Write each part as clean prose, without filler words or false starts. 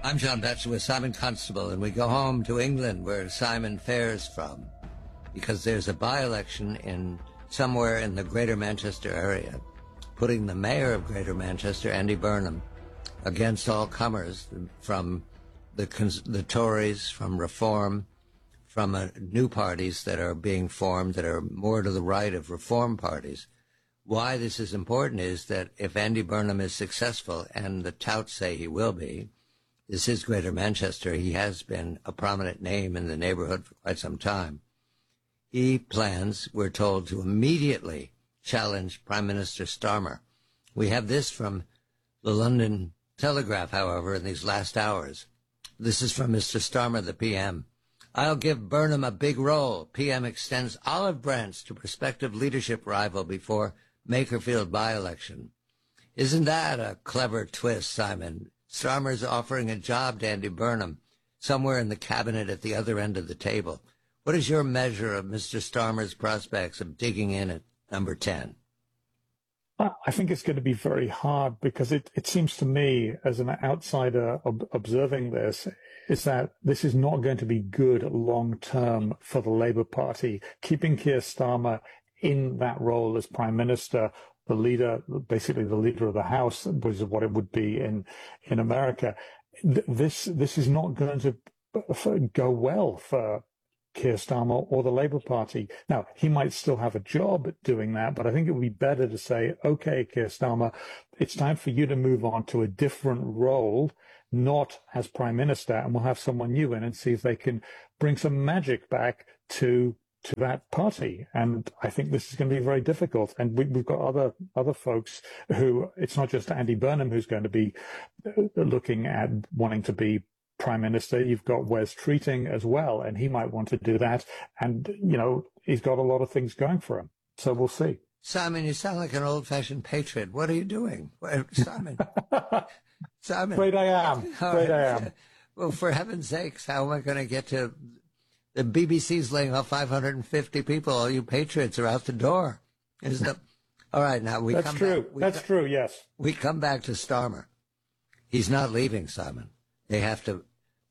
I'm John Batchelor with Simon Constable, and we go home to England, where Simon fares from, because there's a by-election in somewhere in the Greater Manchester area, putting the mayor of Greater Manchester, Andy Burnham, against all comers, from the Tories, from Reform, from new parties that are being formed that are more to the right of Reform parties. Why this is important is that if Andy Burnham is successful, and the touts say he will be, this is Greater Manchester. He has been a prominent name in the neighborhood for quite some time. He plans, we're told, to immediately challenge Prime Minister Starmer. We have this from the London Telegraph, however, in these last hours. This is from Mr. Starmer, the PM. I'll give Burnham a big role. PM extends olive branch to prospective leadership rival before Makerfield by-election. Isn't that a clever twist, Simon? Starmer's offering a job to Andy Burnham, somewhere in the cabinet at the other end of the table. What is your measure of Mr. Starmer's prospects of digging in at number 10? I think it's going to be very hard, because it seems to me, as an outsider observing this, is that this is not going to be good long-term for the Labour Party. Keeping Keir Starmer in that role as Prime Minister, the leader, basically the leader of the House, which is what it would be in America. This is not going to go well for Keir Starmer or the Labour Party. Now, he might still have a job at doing that, but I think it would be better to say, okay, Keir Starmer, it's time for you to move on to a different role, not as Prime Minister, and we'll have someone new in and see if they can bring some magic back to that party. And I think this is going to be very difficult. And we've got other folks who, it's not just Andy Burnham who's going to be looking at wanting to be Prime Minister. You've got Wes Treating as well, and he might want to do that. And, he's got a lot of things going for him. So we'll see. Simon, you sound like an old-fashioned patriot. What are you doing? Simon. Simon. Afraid I am. Afraid I am. Well, for heaven's sakes, how am I going to get to... The BBC's laying off 550 people. All you patriots are out the door. All right, now we That's come true. back. That's true, yes. We come back to Starmer. He's not leaving, Simon. They have to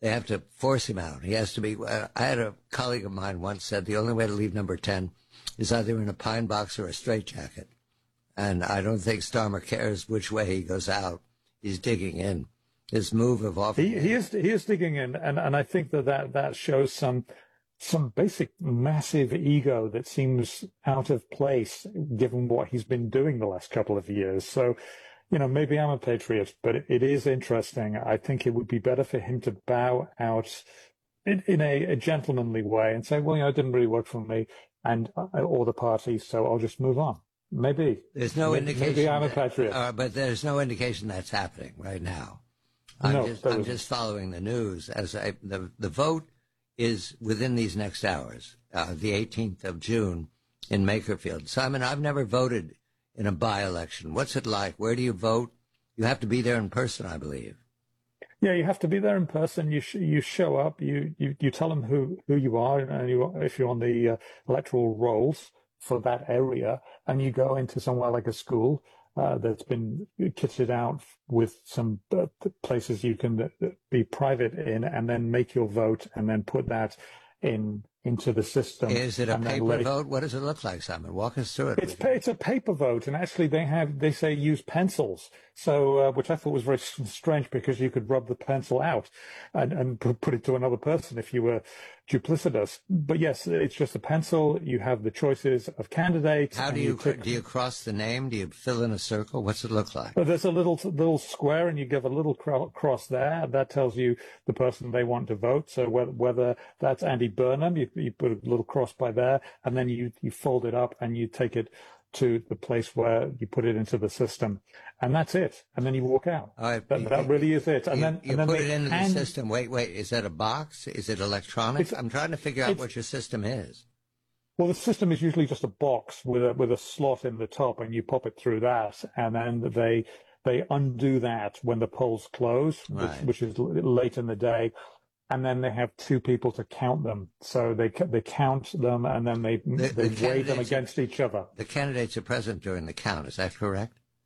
force him out. He has to be. I had a colleague of mine once said the only way to leave number 10 is either in a pine box or a straitjacket. And I don't think Starmer cares which way he goes out. He's digging in. His move of offering. He is digging in, and I think that shows some basic massive ego that seems out of place given what he's been doing the last couple of years. So, maybe I'm a patriot, but it is interesting. I think it would be better for him to bow out in a gentlemanly way and say, well, it didn't really work for me and or the party, so I'll just move on. Maybe. There's no indication. Maybe I'm a patriot. But there's no indication that's happening right now. I'm just following the news as the vote is within these next hours, the 18th of June in Makerfield. Simon, I've never voted in a by-election. What's it like? Where do you vote? You have to be there in person, I believe. Yeah, you have to be there in person. You show up. You tell them who you are, and if you're on the electoral rolls for that area, and you go into somewhere like a school that's been kitted out with some places you can be private in, and then make your vote, and then put that into the system. Is it a paper vote? What does it look like, Simon? Walk us through it. It's a paper vote, and actually they say use pencils. So, which I thought was very strange, because you could rub the pencil out and put it to another person if you were duplicitous. But yes, it's just a pencil. You have the choices of candidates. How do you cross the name? Do you fill in a circle? What's it look like? Well, there's a little square, and you give a little cross there. That tells you the person they want to vote. So whether that's Andy Burnham, you put a little cross by there, and then you fold it up and you take it to the place where you put it into the system, and that's it. And then you walk out. That really is it. And then put it into the system. Wait, is that a box? Is it electronic? I'm trying to figure out what your system is. Well, the system is usually just a box with a slot in the top, and you pop it through that, and then they undo that when the polls close, right, which is late in the day. And then they have two people to count them. So they count them, and then they weigh them against each other. The candidates are present during the count. Is that correct?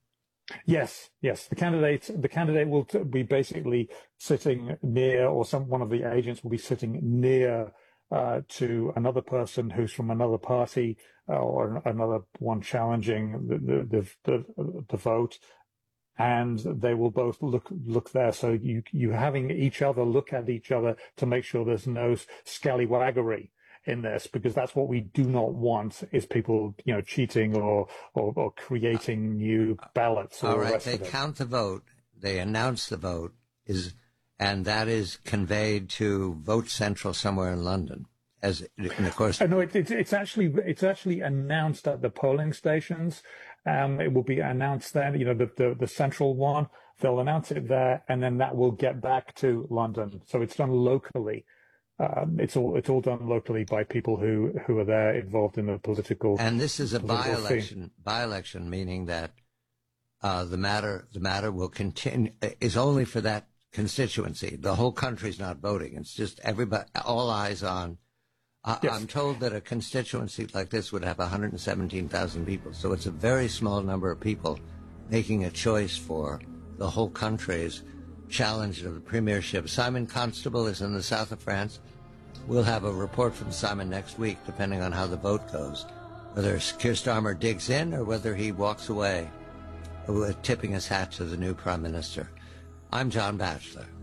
Yes. The candidate will be basically sitting near, or one of the agents will be sitting near to another person who's from another party, or another one challenging the vote, and they will both look there. So you having each other look at each other to make sure there's no scallywaggery in this, because that's what we do not want, is people, cheating or creating new ballots. All right, they count the vote, they announce the vote, and that is conveyed to Vote Central somewhere in London. And of course, no, it's actually announced at the polling stations. It will be announced there. The central one, they'll announce it there, and then that will get back to London. So it's done locally. It's all done locally by people who are there, involved in the political. And this is a by-election. By-election, meaning that the matter will continue, is only for that constituency. The whole country's not voting. It's just everybody, all eyes on. Yes. I'm told that a constituency like this would have 117,000 people, so it's a very small number of people making a choice for the whole country's challenge of the premiership. Simon Constable is in the south of France. We'll have a report from Simon next week, depending on how the vote goes, whether Keir Starmer digs in or whether he walks away, tipping his hat to the new Prime Minister. I'm John Batchelor.